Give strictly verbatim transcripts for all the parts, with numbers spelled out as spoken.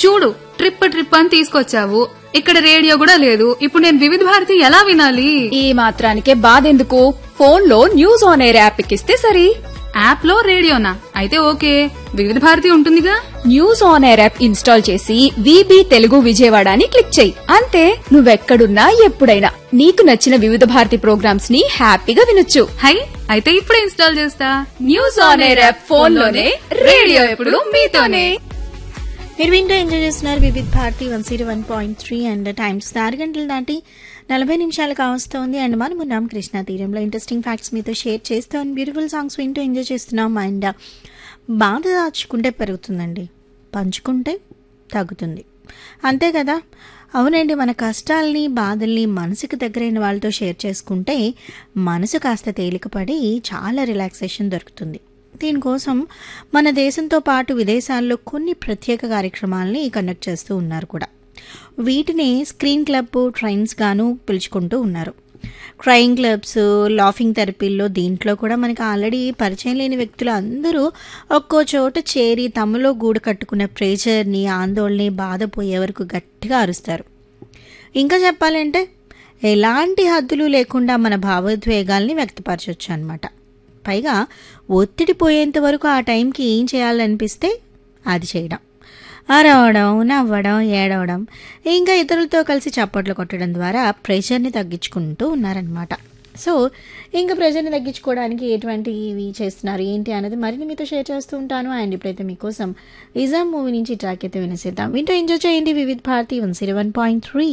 చూడు trip trip అని తీసుకొచ్చావు, ఇక్కడ రేడియో కూడా లేదు. ఇప్పుడు నేను వివిధ భారతి ఎలా వినాలి? ఈ మాత్రానికే బాధెందుకు, ఫోన్ లో న్యూస్ ఆన్ ఎయిర్ యాప్ ఎక్కిస్తే సరి. యాప్ లో రేడియోనా? అయితే ఓకే, వివిధ భారతి ఉంటుందిగా. News on air app install చేసి విబి తెలుగు విజయవాడ అని క్లిక్ చేయి. అంతే, నువ్వెక్కడున్నా ఎప్పుడైనా నీకు నచ్చిన వివిధ భారతి ప్రోగ్రామ్స్ ని హ్యాపీగా వినొచ్చు. హై, అయితే ఇప్పుడే ఇన్స్టాల్ చేస్తా. News on air app phone లోనే, రేడియో ఎప్పుడు మీతోనే. మీరు వింటూ ఎంజాయ్ చేస్తున్నారు వివిధ Bharati one zero one point three and times ఆరు గంటలు దాటి నలభై నిమిషాలు కావస్తోంది. అండ్ మనం ఉన్నాం కృష్ణా తీరంలో. ఇంట్రెస్టింగ్ ఫ్యాక్ట్స్ మీతో షేర్ చేస్తాం, బ్యూటిఫుల్ సాంగ్స్ వింటూ ఎంజాయ్ చేస్తున్నాం. అండ్ బాధ దాచుకుంటే పెరుగుతుందండి, పంచుకుంటే తగ్గుతుంది, అంతే కదా. అవునండి, మన కష్టాలని బాధల్ని మనసుకు దగ్గరైన వాళ్ళతో షేర్ చేసుకుంటే మనసు కాస్త తేలికపడి చాలా రిలాక్సేషన్ దొరుకుతుంది. దీనికోసం మన దేశంతో పాటు విదేశాల్లో కొన్ని ప్రత్యేక కార్యక్రమాలని కండక్ట్ చేస్తూ ఉన్నారు కూడా. వీటిని స్క్రీన్ క్లబ్ ట్రైన్స్ గాను పిలుచుకుంటూ ఉన్నారు. క్రయింగ్ క్లబ్స్, లాఫింగ్ థెరపీల్లో దీంట్లో కూడా మనకి ఆల్రెడీ పరిచయం లేని వ్యక్తులు అందరూ ఒక్కో చోట చేరి తమలో గూడు కట్టుకున్న ప్రెషర్ని, ఆందోళనని, బాధపోయే వరకు గట్టిగా అరుస్తారు. ఇంకా చెప్పాలంటే ఎలాంటి హద్దులు లేకుండా మన భావోద్వేగాల్ని వ్యక్తపరచవచ్చు అనమాట. పైగా ఒత్తిడి పోయేంత వరకు ఆ టైంకి ఏం చేయాలనిపిస్తే అది చేయడం, అరవడం, నవ్వడం, ఏడవడం, ఇంకా ఇతరులతో కలిసి చప్పట్లు కొట్టడం ద్వారా ప్రెషర్ని తగ్గించుకుంటూ ఉన్నారనమాట. సో ఇంకా ప్రెషర్ని తగ్గించుకోవడానికి ఎటువంటి ఇవి చేస్తున్నారు ఏంటి అనేది మరిన్ని మీతో షేర్ చేస్తూ ఉంటాను. అండ్ ఇప్పుడైతే మీకోసం నిజాం మూవీ నుంచి ట్రాక్ అయితే వినేసేద్దాం. వింటూ ఎంజాయ్ చేయండి వివిధ Bharati one zero one point three.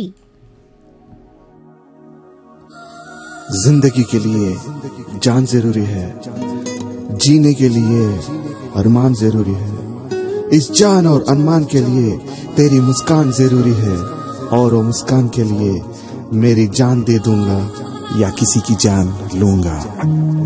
जिंदगी के लिए जान जरूरी है, जीने के लिए अरमान जरूरी है. इस जान और अरमान के लिए तेरी मुस्कान जरूरी है, और वो मुस्कान के लिए मेरी जान दे दूंगा या किसी की जान लूंगा.